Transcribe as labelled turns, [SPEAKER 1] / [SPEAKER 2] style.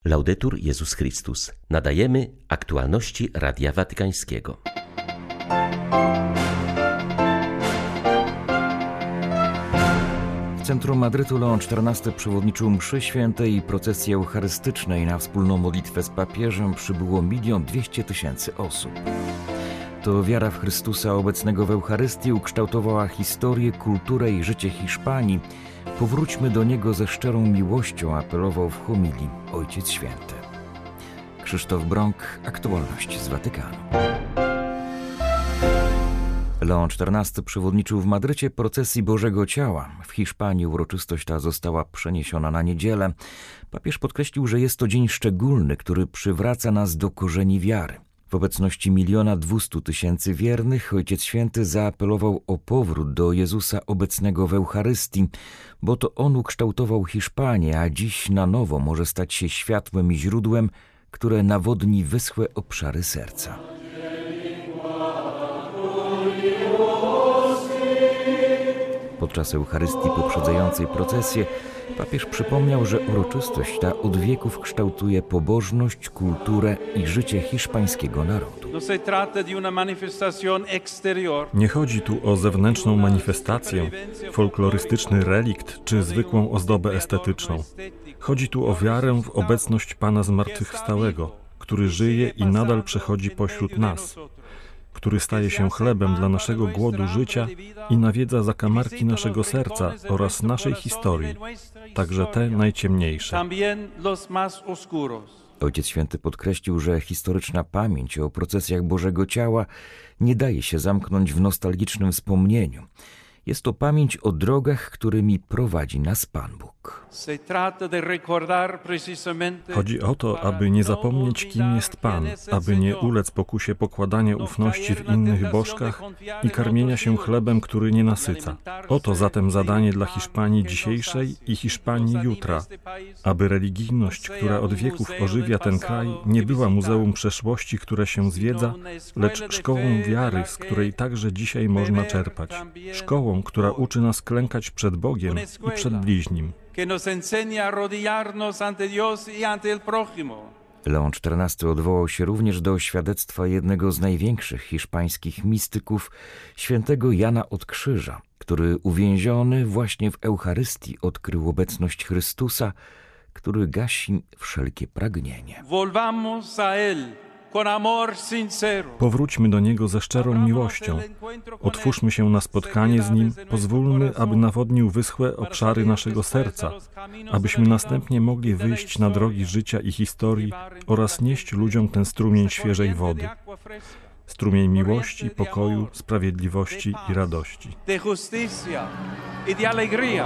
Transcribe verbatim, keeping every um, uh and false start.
[SPEAKER 1] Laudetur Jezus Chrystus. Nadajemy aktualności Radia Watykańskiego.
[SPEAKER 2] W centrum Madrytu Leon czternasty przewodniczył mszy świętej i procesji eucharystycznej. Na wspólną modlitwę z papieżem przybyło milion dwieście tysięcy osób. To wiara w Chrystusa obecnego w Eucharystii ukształtowała historię, kulturę i życie Hiszpanii. Powróćmy do Niego ze szczerą miłością, apelował w homilii Ojciec Święty. Krzysztof Brąk, aktualności z Watykanu. Leon czternasty przewodniczył w Madrycie procesji Bożego Ciała. W Hiszpanii uroczystość ta została przeniesiona na niedzielę. Papież podkreślił, że jest to dzień szczególny, który przywraca nas do korzeni wiary. W obecności miliona dwustu tysięcy wiernych Ojciec Święty zaapelował o powrót do Jezusa obecnego w Eucharystii, bo to On ukształtował Hiszpanię, a dziś na nowo może stać się światłem i źródłem, które nawodni wyschłe obszary serca. Podczas Eucharystii poprzedzającej procesję papież przypomniał, że uroczystość ta od wieków kształtuje pobożność, kulturę i życie hiszpańskiego narodu.
[SPEAKER 3] Nie chodzi tu o zewnętrzną manifestację, folklorystyczny relikt czy zwykłą ozdobę estetyczną. Chodzi tu o wiarę w obecność Pana Zmartwychwstałego, który żyje i nadal przechodzi pośród nas, który staje się chlebem dla naszego głodu życia i nawiedza zakamarki naszego serca oraz naszej historii, także te najciemniejsze.
[SPEAKER 2] Ojciec Święty podkreślił, że historyczna pamięć o procesjach Bożego Ciała nie daje się zamknąć w nostalgicznym wspomnieniu. Jest to pamięć o drogach, którymi prowadzi nas Pan Bóg.
[SPEAKER 3] Chodzi o to, aby nie zapomnieć, kim jest Pan, aby nie ulec pokusie pokładania ufności w innych bożkach i karmienia się chlebem, który nie nasyca. Oto zatem zadanie dla Hiszpanii dzisiejszej i Hiszpanii jutra, aby religijność, która od wieków ożywia ten kraj, nie była muzeum przeszłości, które się zwiedza, lecz szkołą wiary, z której także dzisiaj można czerpać. Szkołą, która uczy nas klękać przed Bogiem i przed bliźnim.
[SPEAKER 2] Leon czternasty odwołał się również do świadectwa jednego z największych hiszpańskich mistyków, świętego Jana od Krzyża, który uwięziony właśnie w Eucharystii odkrył obecność Chrystusa, który gasi wszelkie pragnienie.
[SPEAKER 3] Powróćmy do Niego ze szczerą miłością. Otwórzmy się na spotkanie z Nim, pozwólmy, aby nawodnił wyschłe obszary naszego serca, abyśmy następnie mogli wyjść na drogi życia i historii oraz nieść ludziom ten strumień świeżej wody. Strumień miłości, pokoju, sprawiedliwości i radości.